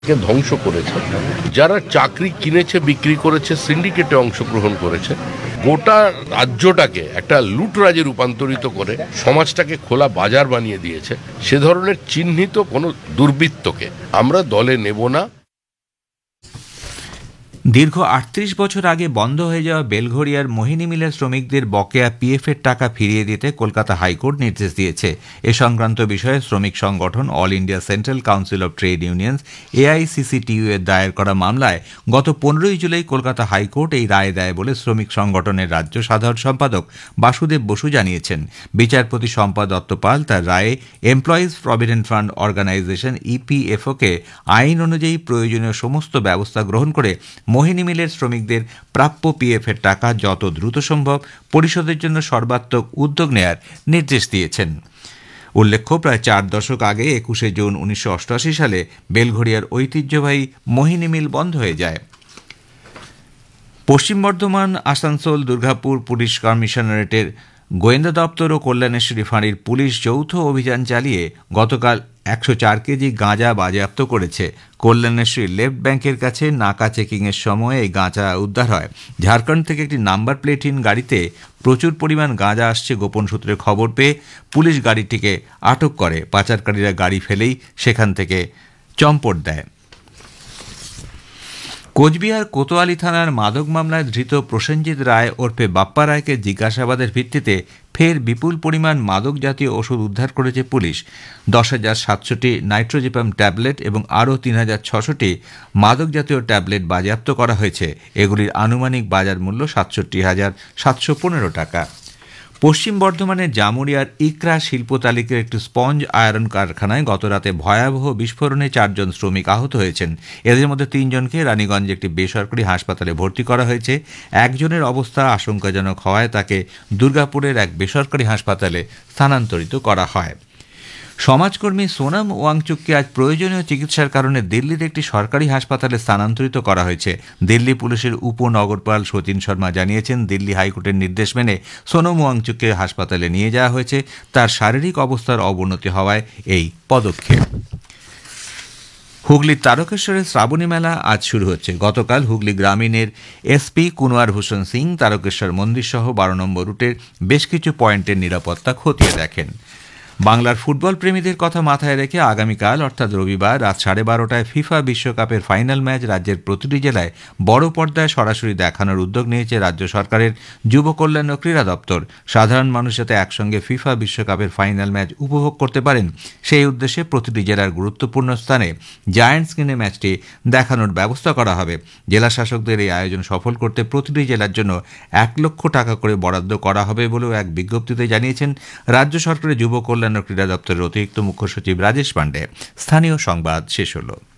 কে ধ্বংস করেছে, যারা চাকরি কিনেছে বিক্রি করেছে, সিন্ডিকেটে অংশগ্রহণ করেছে, গোটা রাজ্যটাকে একটা লুটরাজে রূপান্তরিত করে সমাজটাকে খোলা বাজার বানিয়ে দিয়েছে, সে ধরনের চিহ্নিত কোনো দুর্বৃত্তকে আমরা দলে নেব না। দীর্ঘ ৩৮ বছর আগে বন্ধ হয়ে যাওয়া বেলঘরিয়ার মোহিনী মিলের শ্রমিকদের বকেয়া পিএফের টাকা ফিরিয়ে দিতে কলকাতা হাইকোর্ট নির্দেশ দিয়েছে। এ সংক্রান্ত বিষয়ে শ্রমিক সংগঠন all India central council of trade unions এআইসিসিটিইউ এর দায়ের করা মামলায় গত ১৫ জুলাই কলকাতা হাইকোর্ট এই রায় দেয় বলে শ্রমিক সংগঠনের রাজ্য সাধারণ সম্পাদক বাসুদেব বসু জানিয়েছেন। বিচারপতি শম্পা দত্ত পাল তার রায়ে এমপ্লয়িজ প্রভিডেন্ট ফান্ড অর্গানাইজেশন ইপিএফওকে আইন অনুযায়ী প্রয়োজনীয় সমস্ত ব্যবস্থা গ্রহণ করে মোহিনী মিলের শ্রমিকদের প্রাপ্য পিএফের টাকা যত দ্রুত সম্ভব পরিশোধের জন্য সর্বাত্মক উদ্যোগ নেয়ার নির্দেশ দিয়েছেন। উল্লেখ্য, প্রায় ৪ দশক আগে ২১শে জুন ১৯৮৮ সালে বেলঘরিয়ার ঐতিহ্যবাহী মোহিনী মিল বন্ধ হয়ে যায়। পশ্চিম বর্ধমান, আসানসোল, দুর্গাপুর পুলিশ কমিশনারেটের গোয়েন্দা দপ্তর ও কল্যাণেশ্বরী ফাঁড়ির পুলিশ যৌথ অভিযান চালিয়ে গতকাল ১০৪ কেজি গাঁজা বাজেয়াপ্ত করেছে। কল্যাণেশ্বরী লেফট ব্যাংকের কাছে নাকা চেকিংয়ের সময় এই গাঁজা উদ্ধার হয়। ঝাড়খণ্ড থেকে একটি নাম্বার প্লেটহীন গাড়িতে প্রচুর পরিমাণ গাঁজা আসছে গোপন সূত্রে খবর পেয়ে পুলিশ গাড়িটিকে আটক করে। পাচারকারীরা গাড়ি ফেলেই সেখান থেকে চম্পট দেয়। কোচবিহার কোতোয়ালি থানার মাদক মামলায় ধৃত প্রসেনজিৎ রায় ওরফে বাপ্পা রায়কে জিজ্ঞাসাবাদের ভিত্তিতে ফের বিপুল পরিমাণ মাদক জাতীয় ওষুধ উদ্ধার করেছে পুলিশ। ১০,৭০০টি নাইট্রোজেপাম ট্যাবলেট এবং আরও ৩,৬০০টি মাদক জাতীয় ট্যাবলেট বাজেয়াপ্ত করা হয়েছে। এগুলির আনুমানিক বাজার মূল্য ৬৭,৭১৫ টাকা। পশ্চিম বর্ধমানের জামুরিয়ার ইকরা শিল্প তালিকার একটি স্পঞ্জ আয়রন কারখানায় গতরাতে ভয়াবহ বিস্ফোরণে ৪ জন শ্রমিক আহত হয়েছেন। এদের মধ্যে ৩ জনকে রানীগঞ্জে একটি বেসরকারি হাসপাতালে ভর্তি করা হয়েছে। একজনের অবস্থা আশঙ্কাজনক হওয়ায় তাকে দুর্গাপুরের এক বেসরকারি হাসপাতালে স্থানান্তরিত করা হয়। সমাজকর্মী সোনাম ওয়াংচুককে আজ প্রয়োজনীয় চিকিৎসার কারণে দিল্লির একটি সরকারি হাসপাতালে স্থানান্তরিত করা হয়েছে। দিল্লি পুলিশের উপনগরপাল সতীন শর্মা জানিয়েছেন, দিল্লি হাইকোর্টের নির্দেশ মেনে সোনম ওয়াংচুককে হাসপাতালে নিয়ে যাওয়া হয়েছে। তার শারীরিক অবস্থার অবনতি হওয়ায় এই পদক্ষেপ। হুগলির তারকেশ্বরের শ্রাবণী মেলা আজ শুরু হচ্ছে। গতকাল হুগলি গ্রামীণের এসপি কুনওয়ার হোসেন সিং তারকেশ্বর মন্দির সহ ১২ নম্বর রুটের বেশ কিছু পয়েন্টের নিরাপত্তা খতিয়ে দেখেন। বাংলার ফুটবল প্রেমীদের কথা মাথায় রেখে আগামীকাল অর্থাৎ রবিবার রাত 12:30টায় ফিফা বিশ্বকাপের ফাইনাল ম্যাচ রাজ্যের প্রতিটি জেলায় বড় পর্দায় সরাসরি দেখানোর উদ্যোগ নিয়েছে রাজ্য সরকারের যুব কল্যাণ ও ক্রীড়া দপ্তর। সাধারণ মানুষ যাতে একসঙ্গে ফিফা বিশ্বকাপের ফাইনাল ম্যাচ উপভোগ করতে পারেন সেই উদ্দেশ্যে প্রতিটি জেলার গুরুত্বপূর্ণ স্থানে জায়ান্ট স্ক্রিনে ম্যাচটি দেখানোর ব্যবস্থা করা হবে। জেলা শাসকদের এই আয়োজন সফল করতে প্রতিটি জেলার জন্য ১ লক্ষ টাকা করে বরাদ্দ করা হবে বলেও এক বিজ্ঞপ্তিতে জানিয়েছেন রাজ্য সরকারের যুব কল্যাণ ও ক্রীড়া দপ্তরের অতিরিক্ত মুখ্য সচিব রাজেশ পাণ্ডে। স্থানীয় সংবাদ শেষ হলো।